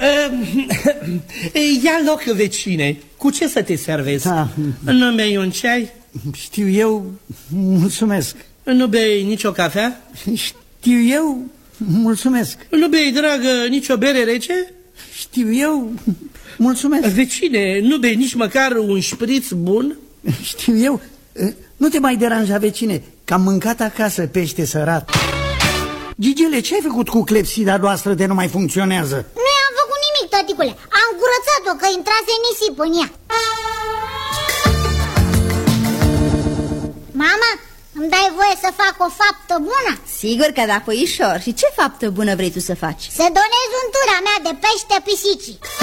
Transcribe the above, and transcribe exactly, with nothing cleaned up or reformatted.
Ia loc, vecine. Cu ce să te servezi? Da. Nu bei un ceai? Știu eu, mulțumesc. Nu bei nicio cafea? Știu eu, mulțumesc. Nu bei, dragă, nicio bere rece? Știu eu, mulțumesc. Vecine, nu bei nici măcar un șpriț bun? Știu eu. Nu te mai deranja, vecine, că am mâncat acasă pește sărat. Gigele, ce ai făcut cu clepsida noastră de nu mai funcționează? Nu i-am făcut nimic, tăticule. Am curățat-o, că intrase nisip în ea. Mama, îmi dai voie să fac o faptă bună? Sigur că da, puișor. Și ce faptă bună vrei tu să faci? Să donez untura mea de pește pisicii.